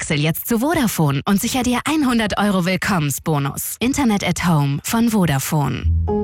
Wechsel jetzt zu Vodafone und sicher dir 100 € Willkommensbonus. Internet at Home von Vodafone.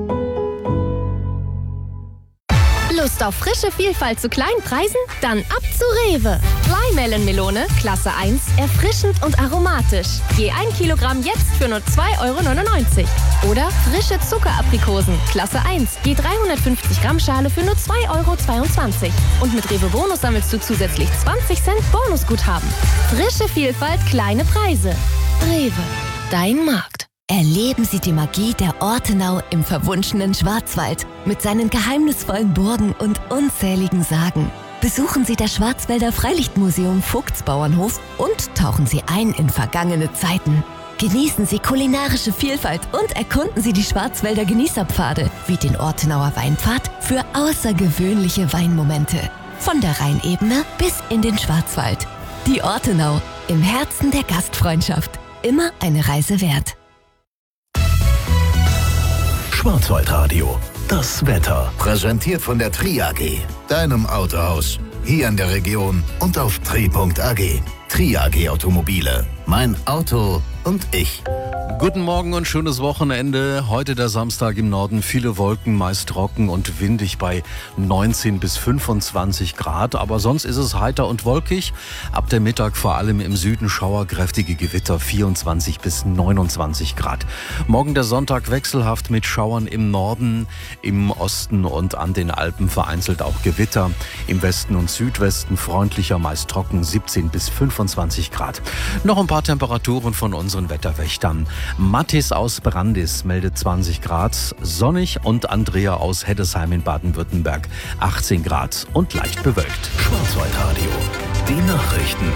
Lust auf frische Vielfalt zu kleinen Preisen? Dann ab zu Rewe. Fly-Melon-Melone, Klasse 1, erfrischend und aromatisch. Je 1 Kilogramm jetzt für nur 2,99 €. Oder frische Zuckeraprikosen, Klasse 1, je 350 Gramm Schale für nur 2,22 €. Und mit Rewe Bonus sammelst du zusätzlich 20 Cent Bonusguthaben. Frische Vielfalt, kleine Preise. Rewe, dein Markt. Erleben Sie die Magie der Ortenau im verwunschenen Schwarzwald mit seinen geheimnisvollen Burgen und unzähligen Sagen. Besuchen Sie das Schwarzwälder Freilichtmuseum Vogtsbauernhof und tauchen Sie ein in vergangene Zeiten. Genießen Sie kulinarische Vielfalt und erkunden Sie die Schwarzwälder Genießerpfade wie den Ortenauer Weinpfad für außergewöhnliche Weinmomente. Von der Rheinebene bis in den Schwarzwald. Die Ortenau, im Herzen der Gastfreundschaft. Immer eine Reise wert. Schwarzwaldradio, das Wetter. Präsentiert von der Tri AG, deinem Autohaus. Hier in der Region und auf tri.ag. Tri AG Automobile. Mein Auto und ich. Guten Morgen und schönes Wochenende. Heute der Samstag im Norden. Viele Wolken, meist trocken und windig bei 19 bis 25 Grad. Aber sonst ist es heiter und wolkig. Ab der Mittag vor allem im Süden schauerkräftige Gewitter, 24 bis 29 Grad. Morgen der Sonntag wechselhaft mit Schauern im Norden, im Osten und an den Alpen vereinzelt auch Gewitter. Im Westen und Südwesten freundlicher, meist trocken, 17 bis 25 Grad. Noch ein paar Temperaturen von unseren Wetterwächtern. Mathis aus Brandis meldet 20 Grad, sonnig, und Andrea aus Heddesheim in Baden-Württemberg 18 Grad und leicht bewölkt. Schwarzwaldradio, die Nachrichten.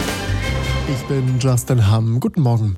Ich bin Justin Hamm. Guten Morgen.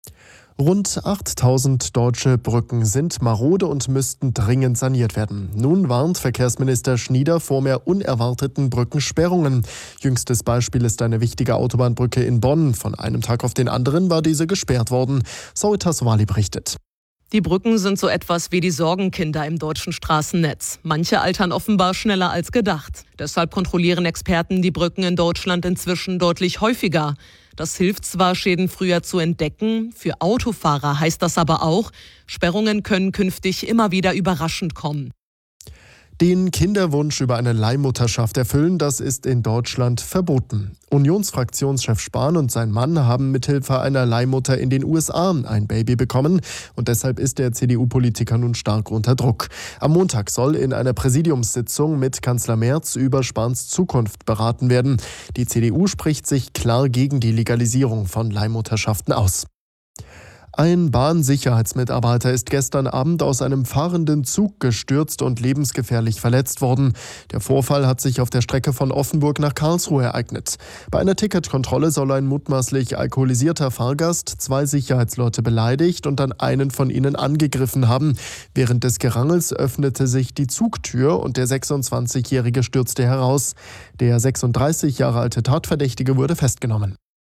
Rund 8000 deutsche Brücken sind marode und müssten dringend saniert werden. Nun warnt Verkehrsminister Schnieder vor mehr unerwarteten Brückensperrungen. Jüngstes Beispiel ist eine wichtige Autobahnbrücke in Bonn. Von einem Tag auf den anderen war diese gesperrt worden. Soritas Wali berichtet. Die Brücken sind so etwas wie die Sorgenkinder im deutschen Straßennetz. Manche altern offenbar schneller als gedacht. Deshalb kontrollieren Experten die Brücken in Deutschland inzwischen deutlich häufiger. Das hilft zwar, Schäden früher zu entdecken, für Autofahrer heißt das aber auch, Sperrungen können künftig immer wieder überraschend kommen. Den Kinderwunsch über eine Leihmutterschaft erfüllen, das ist in Deutschland verboten. Unionsfraktionschef Spahn und sein Mann haben mithilfe einer Leihmutter in den USA ein Baby bekommen und deshalb ist der CDU-Politiker nun stark unter Druck. Am Montag soll in einer Präsidiumssitzung mit Kanzler Merz über Spahns Zukunft beraten werden. Die CDU spricht sich klar gegen die Legalisierung von Leihmutterschaften aus. Ein Bahnsicherheitsmitarbeiter ist gestern Abend aus einem fahrenden Zug gestürzt und lebensgefährlich verletzt worden. Der Vorfall hat sich auf der Strecke von Offenburg nach Karlsruhe ereignet. Bei einer Ticketkontrolle soll ein mutmaßlich alkoholisierter Fahrgast 2 Sicherheitsleute beleidigt und dann einen von ihnen angegriffen haben. Während des Gerangels öffnete sich die Zugtür und der 26-Jährige stürzte heraus. Der 36 Jahre alte Tatverdächtige wurde festgenommen.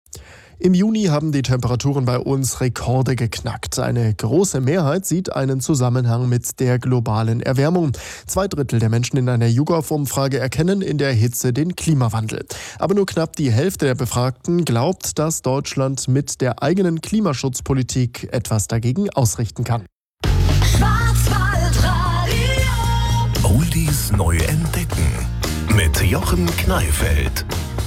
Im Juni haben die Temperaturen bei uns Rekorde geknackt. Eine große Mehrheit sieht einen Zusammenhang mit der globalen Erwärmung. 2/3 der Menschen in einer YouGov-Umfrage erkennen in der Hitze den Klimawandel. Aber nur knapp die Hälfte der Befragten glaubt, dass Deutschland mit der eigenen Klimaschutzpolitik etwas dagegen ausrichten kann. Schwarzwaldradio. Oldies neu entdecken. Mit Jochen Kneifeld.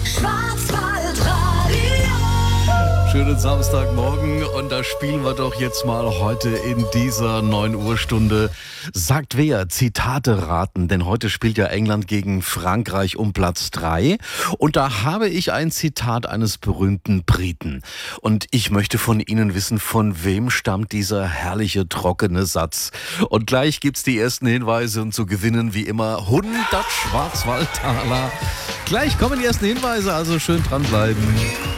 Schönen Samstagmorgen, und da spielen wir doch jetzt mal heute in dieser 9 Uhr Stunde Sagt wer, Zitate raten, denn heute spielt ja England gegen Frankreich um Platz 3 und da habe ich ein Zitat eines berühmten Briten und ich möchte von Ihnen wissen, von wem stammt dieser herrliche, trockene Satz. Und gleich gibt's die ersten Hinweise und zu gewinnen wie immer 100 Schwarzwaldtaler. Gleich kommen die ersten Hinweise, also schön dranbleiben.